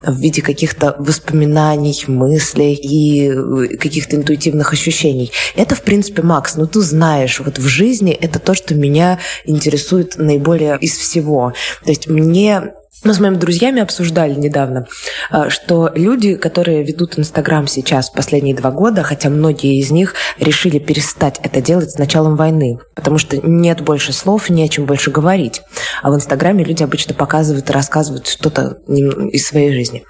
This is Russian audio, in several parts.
в виде каких-то воспоминаний, мыслей и каких-то интуитивных ощущений. Это, в принципе, Макс, ну ты знаешь, вот в жизни это то, что меня интересует наиболее из всего. То есть мы с моими друзьями обсуждали недавно, что люди, которые ведут Инстаграм сейчас последние 2 года, хотя многие из них решили перестать это делать с началом войны, потому что нет больше слов, не о чем больше говорить. А в Инстаграме люди обычно показывают и рассказывают что-то из своей жизни.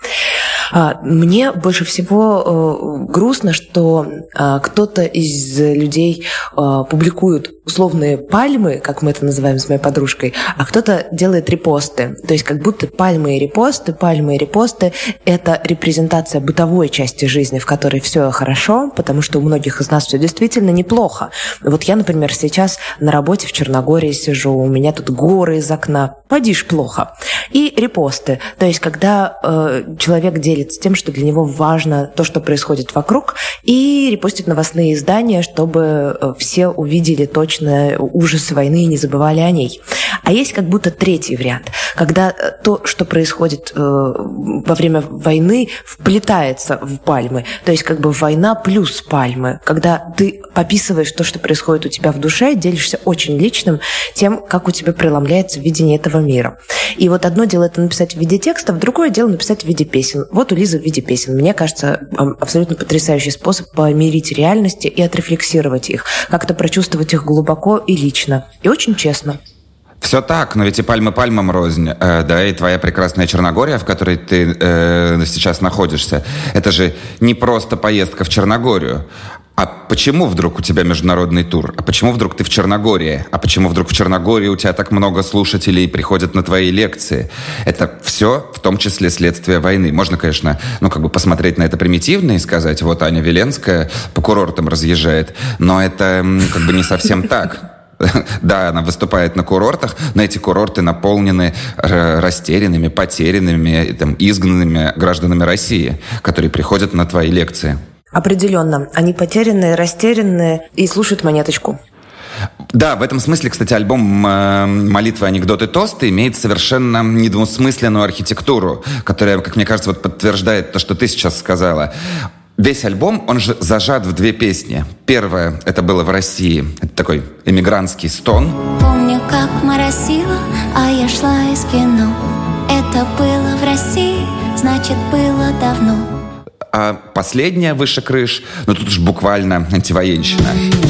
Мне больше всего грустно, что кто-то из людей публикует условные пальмы, как мы это называем с моей подружкой, а кто-то делает репосты. То есть как будто пальмы и репосты – это репрезентация бытовой части жизни, в которой все хорошо, потому что у многих из нас все действительно неплохо. Вот я, например, сейчас на работе в Черногории сижу, у меня тут горы из окна, поди ж плохо. И репосты. То есть когда человек делится тем, что для него важно то, что происходит вокруг, и репостит новостные издания, чтобы все увидели точно ужасы войны и не забывали о ней. А есть как будто третий вариант, когда то, что происходит во время войны, вплетается в пальмы. То есть как бы война плюс пальмы. Когда ты пописываешь то, что происходит у тебя в душе, делишься очень личным тем, как у тебя преломляется видение этого мира. И вот одно дело это написать в виде текстов, другое дело написать в виде песен. Вот у Лизы в виде песен. Мне кажется, абсолютно потрясающий способ помирить реальности и отрефлексировать их, как-то прочувствовать их глубоко и лично. И очень честно. Все так, но ведь и пальмы пальмам рознь, да, и твоя прекрасная Черногория, в которой ты сейчас находишься, это же не просто поездка в Черногорию. А почему вдруг у тебя международный тур? А почему вдруг ты в Черногории? А почему вдруг в Черногории у тебя так много слушателей приходят на твои лекции? Это все в том числе следствие войны. Можно, конечно, посмотреть на это примитивно и сказать, вот Аня Веленская по курортам разъезжает, но это не совсем так. Да, она выступает на курортах, но эти курорты наполнены растерянными, потерянными, изгнанными гражданами России, которые приходят на твои лекции. Определенно. Они потерянные, растерянные и слушают монеточку. Да, в этом смысле, кстати, альбом «Молитвы, анекдоты, тосты» имеет совершенно недвусмысленную архитектуру, которая, как мне кажется, подтверждает то, что ты сейчас сказала. Весь альбом, он же зажат в 2 песни. Первая, это было в России. Это такой эмигрантский стон. Помню, как моросило, а я шла из кино. Это было в России, значит, было давно. А последняя, «Выше крыш», тут уж буквально антивоенщина.